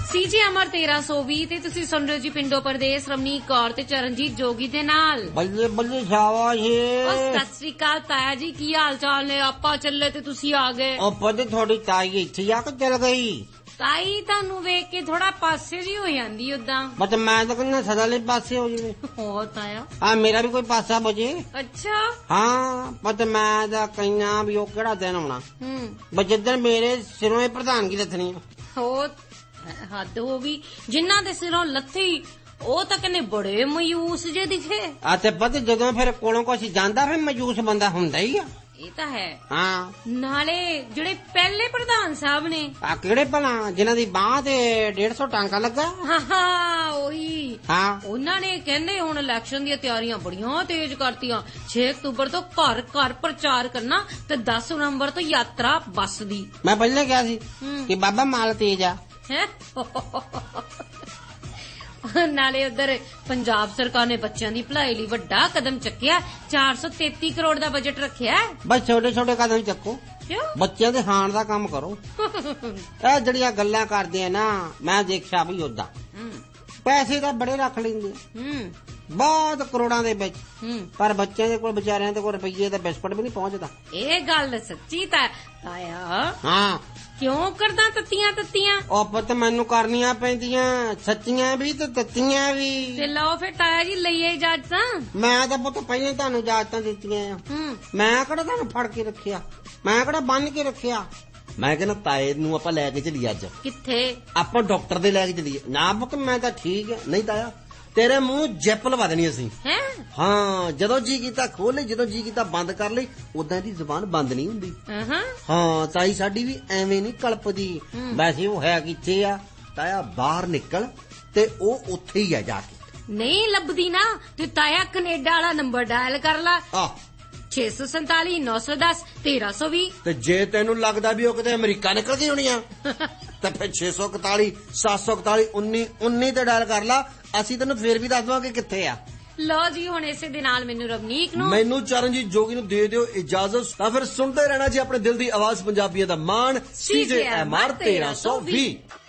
CJ ਅਮਰ 1320 ਤੇ ਤੁਸੀਂ ਸੁਣ ਰਹੇ ਹੋ ਜੀ ਪਿੰਡੋ ਪਰਦੇਸ ਰਮਨੀਕ ਕੌਰ ਤੇ ਚਰਨਜੀਤ ਜੋਗੀ ਦੇ ਨਾਲ। ਬੱਲੇ ਬੱਲੇ ਸ਼ਾਬਾਸ਼। ਸਤਿ ਸ੍ਰੀ ਅਕਾਲ ਤਾਇਆ ਜੀ, ਕੀ ਹਾਲ ਚਾਲ ਨੇ? ਆਪਾਂ ਚੱਲੇ ਤੇ ਤੁਸੀਂ ਆ ਗਏ। ਉਹ ਪਤਾ ਤੁਹਾਡੀ ਤਾਈ ਇੱਥੇ ਆ ਕੇ ਚਲ ਗਈ। ਤਾਈ ਤੁਹਾਨੂੰ ਵੇਖ ਕੇ ਥੋੜਾ ਪਾਸੇ ਜੀ ਹੋ ਜਾਂਦੀ ਉਦਾਂ। ਮਤਲਬ ਮੈਂ ਤਾਂ ਕਹਿੰਦਾ ਸਦਾ ਲਈ ਪਾਸੇ ਹੋ ਜਾਵੇ। ਹੋ ਤਾਇਆ ਹਾਂ ਮੇਰਾ ਵੀ ਕੋਈ ਪਾਸਾ ਬਜੇ। ਅੱਛਾ ਹਾਂ ਪਤਾ ਮੈਂ ਤਾਂ ਕਹਿਣਾ ਵੀ ਉਹ ਕਿਹੜਾ ਦਿਨ ਆਉਣਾ ਜਿੱਦਣ ਮੇਰੇ ਸਿਰੋਂ ਇਹ ਪ੍ਰਧਾਨਗੀ ਲੱਥਣੀ। ਹੋ ਹੱਦ ਹੋ ਗਈ, ਜਿਨ੍ਹਾਂ ਦੇ ਸਿਰੋਂ ਲੱਥੀ ਉਹ ਤਾਂ ਕਹਿੰਦੇ ਬੜੇ ਮਯੂਸ ਜੇ ਦਿਖੇ। ਤੇ ਪਤਾ ਜਦੋਂ ਫਿਰ ਕੋਲੋਂ ਕੁਛ ਜਾਂਦਾ ਫਿਰ ਮਯੂਸ ਬੰਦਾ ਹੁੰਦਾ ਹੀ ਆ। ਇਹ ਤਾਂ ਹੈ। ਹਾਂ ਨਾਲੇ ਜਿਹੜੇ ਪਹਿਲੇ ਪ੍ਰਧਾਨ ਸਾਹਿਬ ਨੇ ਆ ਕਿਹੜੇ ਭਲਾ ਜਿਨ੍ਹਾਂ ਦੀ ਬਾਂਹ ਤੇ 150 ਟਾਂਕਾ ਲੱਗਾ। ਹਾਂ ਉਹੀ। ਹਾਂ ਉਹਨਾਂ ਨੇ ਕਹਿੰਦੇ ਹੁਣ ਇਲੈਕਸ਼ਨ ਦੀਆਂ ਤਿਆਰੀਆਂ ਬੜੀਆਂ ਤੇਜ਼ ਕਰਤੀਆਂ। 6 ਅਕਤੂਬਰ ਤੋਂ ਘਰ ਘਰ ਪ੍ਰਚਾਰ ਕਰਨਾ ਤੇ 10 ਨਵੰਬਰ ਤੋਂ ਯਾਤਰਾ ਬੱਸ ਦੀ। ਮੈਂ ਪਹਿਲੇ ਕਿਹਾ ਸੀ ਕਿ ਬਾਬਾ ਮਾਲ ਤੇਜ ਆ। ਹੈ ਨਾਲੇ ਉਧਰ ਪੰਜਾਬ ਸਰਕਾਰ ਨੇ ਬੱਚਿਆਂ ਦੀ ਭਲਾਈ ਲਈ ਵੱਡਾ ਕਦਮ ਚੱਕਿਆ। 433 ਕਰੋੜ ਦਾ ਬਜਟ ਰੱਖਿਆ। ਬਸ ਛੋਟੇ ਛੋਟੇ ਕਦਮ ਚੱਕੋ, ਕਿਉਂ? ਬੱਚਿਆਂ ਦੇ ਹਾਣ ਦਾ ਕੰਮ ਕਰੋ। ਇਹ ਜਿਹੜੀਆਂ ਗੱਲਾਂ ਕਰਦੇ ਆ ਨਾ ਮੈਂ ਦੇਖਿਆ ਵੀ ਓਦਾਂ ਪੈਸੇ ਤਾਂ ਬੜੇ ਰੱਖ ਲੈਂਦੇ ਬਹੁਤ ਕਰੋੜਾਂ ਦੇ ਵਿੱਚ, ਪਰ ਬੱਚਿਆਂ ਦੇ ਕੋਲ ਵਿਚਾਰਿਆਂ ਦੇ ਕੋਲ ਰੁਪਈਏ ਦਾ ਬਿਸਕੁਟ ਵੀ ਨਹੀਂ ਪਹੁੰਚਦਾ। ਇਹ ਗੱਲ ਸੱਚੀ ਤਾਇਆ। ਹਾਂ ਕਿਉਂ ਕਰਦਾ ਤੱਤੀਆਂ ਤੱਤੀਆਂ? ਉਹ ਪੁੱਤ ਮੈਨੂੰ ਕਰਨੀਆਂ ਪੈਂਦੀਆਂ, ਸੱਚੀਆਂ ਵੀ ਤੇ ਤੱਤੀਆਂ ਵੀ। ਤੇ ਲਓ ਫਿਰ ਤਾਇਆ ਜੀ ਲਈਏ ਇਜਾਜ਼ਤਾਂ। ਮੈਂ ਤਾਂ ਪੁੱਤ ਪਹਿਲਾਂ ਤੁਹਾਨੂੰ ਇਜਾਜ਼ਤਾਂ ਦਿੱਤੀਆਂ ਆ। ਮੈਂ ਕਿਹੜਾ ਤੁਹਾਨੂੰ ਫੜ ਕੇ ਰੱਖਿਆ, ਮੈਂ ਕਿਹੜਾ ਬੰਨ ਕੇ ਰੱਖਿਆ। ਮੈਂ ਕਹਿੰਦਾ ਤਾਏ ਨੂੰ ਆਪਾਂ ਲੈ ਕੇ ਚੱਲੀਏ ਅੱਜ। ਕਿੱਥੇ? ਆਪਾਂ ਡਾਕਟਰ ਦੇ ਲੈ ਕੇ ਚੱਲੀਏ। ਨਾ ਪੁੱਤ ਮੈਂ ਤਾਂ ਠੀਕ ਹੈ। ਨਹੀਂ ਤਾਇਆ ਤੇਰੇ ਮੂੰਹ ਜੈਪ ਲਵਾ ਦੇਣੀ ਅਸੀਂ। ਹਾਂ ਜਦੋਂ ਜੀ ਕੀਤਾ ਖੋਲ ਲਈ, ਜਦੋਂ ਜੀ ਕੀਤਾ ਬੰਦ ਕਰ ਲਈ। ਉਦਾਂ ਦੀ ਜ਼ੁਬਾਨ ਬੰਦ ਨਹੀਂ ਹੁੰਦੀ। ਹਾਂ ਤਾਈ ਸਾਡੀ ਵੀ ਐਵੇਂ ਨਹੀਂ ਕਲਪਦੀ। ਵੈਸੇ ਉਹ ਹੈ ਕਿੱਥੇ ਆ ਤਾਇਆ? ਬਾਹਰ ਨਿਕਲ ਤੇ ਉਹ ਉੱਥੇ ਹੀ ਆ ਜਾ ਕੇ। ਨਹੀਂ ਲੱਭਦੀ ਨਾ ਤੇ ਤਾਇਆ ਕੈਨੇਡਾ ਵਾਲਾ ਨੰਬਰ ਡਾਇਲ ਕਰ ਲਾ। 647 910 1320। ਤੇ ਜੇ ਤੈਨੂੰ ਲੱਗਦਾ ਵੀ ਉਹ ਕਿਤੇ ਅਮਰੀਕਾ ਨਿਕਲ ਗਈ ਹੋਣੀ ਆ ਤਾਂ ਫਿਰ 641 741 19 ਤੇ ਡਾਇਲ ਕਰ ਲਾ। ਅਸੀਂ ਤੈਨੂੰ ਫੇਰ ਵੀ ਦੱਸ ਦਵਾਂਗੇ ਕਿੱਥੇ ਆ। ਲਓ ਜੀ ਹੁਣ ਇਸੇ ਦੇ ਨਾਲ ਮੈਨੂੰ ਰਵਨੀਕ ਨੂੰ, ਮੈਨੂੰ ਚਰਨਜੀਤ ਜੋਗੀ ਨੂੰ ਦੇ ਦਿਓ ਇਜਾਜ਼ਤ। ਤਾਂ ਫਿਰ ਸੁਣਦੇ ਰਹਿਣਾ ਜੀ ਆਪਣੇ ਦਿਲ ਦੀ ਆਵਾਜ਼ ਪੰਜਾਬੀਆਂ ਦਾ ਮਾਣ CJMR 1320।